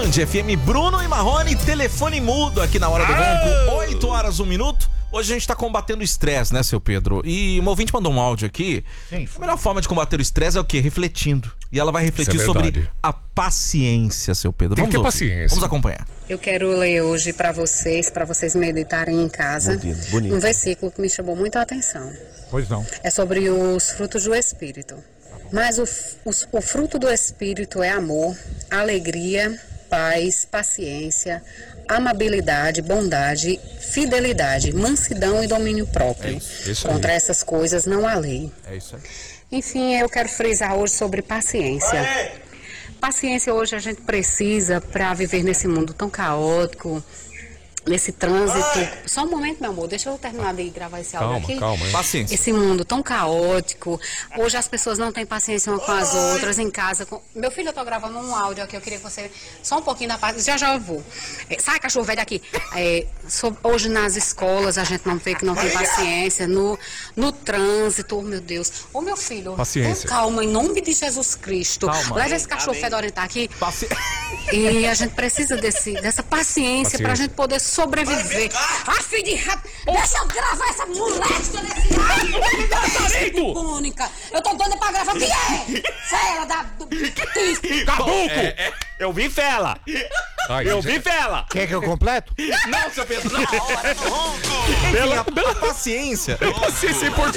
Band FM, Bruno e Marrone, telefone mudo aqui na Hora do Ronco, 8 horas, 1 minuto. Hoje a gente tá combatendo o estresse, né, seu Pedro? E uma ouvinte mandou um áudio aqui. Sim. A melhor forma de combater o estresse é o quê? Refletindo. E ela vai refletir sobre a paciência, seu Pedro. Tem que ter paciência. Vamos acompanhar. Eu quero ler hoje para vocês meditarem em casa, Bonito. um versículo que me chamou muito a atenção. Pois não. É sobre os frutos do Espírito. Mas o fruto do Espírito é amor, alegria, paz, paciência, amabilidade, bondade, fidelidade, mansidão e domínio próprio. isso aí. Contra essas coisas não há lei. É isso aí. Enfim, eu quero frisar hoje sobre paciência. Paciência hoje a gente precisa para viver nesse mundo tão caótico, nesse trânsito. Só um momento, meu amor, deixa eu terminar de gravar esse áudio aqui. Calma, hein? Paciência. Esse mundo tão caótico. Hoje as pessoas não têm paciência umas com as outras em casa. Meu filho, eu tô gravando um áudio aqui, eu queria que você... Só um pouquinho da parte... Já eu vou. Sai, cachorro, velho, daqui. Hoje nas escolas a gente não vê que não tem paciência. No trânsito, oh meu Deus. Ô meu filho, Paciência. Calma, em nome de Jesus Cristo. Calma. Leva esse cachorro fedorento aqui. E a gente precisa dessa paciência pra gente poder sobreviver. Ah, filho de rato, deixa eu gravar essa moléstia desse rato. Única. Eu tô doida pra gravar. O que é? Fela do... Cabuco! Eu vi fela! Eu vi fela! Quer que eu completo? Não, seu Pedro, na hora do Ronco. Enfim, a paciência. Paciência é importante.